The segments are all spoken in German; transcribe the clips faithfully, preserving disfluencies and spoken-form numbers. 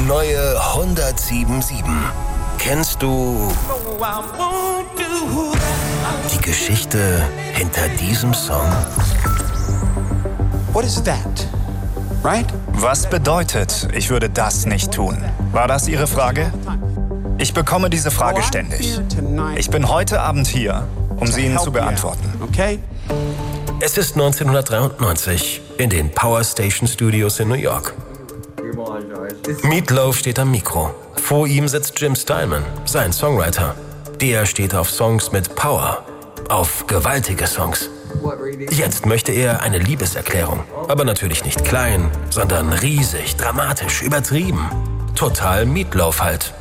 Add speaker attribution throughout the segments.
Speaker 1: neue hundertsieben Komma sieben. Kennst du die Geschichte hinter diesem Song?
Speaker 2: What is that? Right?
Speaker 3: Was bedeutet, ich würde das nicht tun? War das Ihre Frage? Ich bekomme diese Frage ständig. Ich bin heute Abend hier, um sie Ihnen zu beantworten.
Speaker 2: Okay?
Speaker 1: Es ist neunzehnhundertdreiundneunzig in den Power Station Studios in New York. Meatloaf steht am Mikro. Vor ihm sitzt Jim Steinman, sein Songwriter. Der steht auf Songs mit Power, auf gewaltige Songs. Jetzt möchte er eine Liebeserklärung, aber natürlich nicht klein, sondern riesig, dramatisch, übertrieben. Total Meatloaf halt.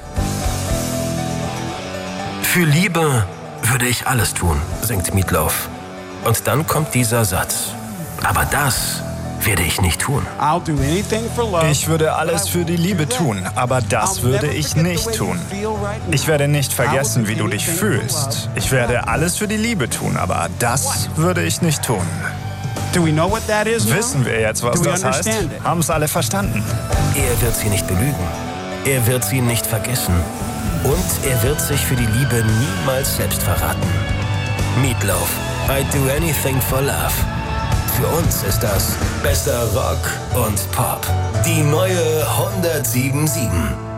Speaker 1: Für Liebe würde ich alles tun, singt Meatloaf. Und dann kommt dieser Satz. Aber das werde ich nicht tun.
Speaker 3: Ich würde alles für die Liebe tun, aber das würde ich nicht tun. Ich werde nicht vergessen, wie du dich fühlst. Ich werde alles für die Liebe tun, aber das würde ich nicht tun. Wissen wir jetzt, was das heißt? Haben es alle verstanden?
Speaker 1: Er wird sie nicht belügen. Er wird sie nicht vergessen. Und er wird sich für die Liebe niemals selbst verraten. Meatloaf, I'd do anything for love. Für uns ist das bester Rock und Pop. Die neue hundertsieben Komma sieben.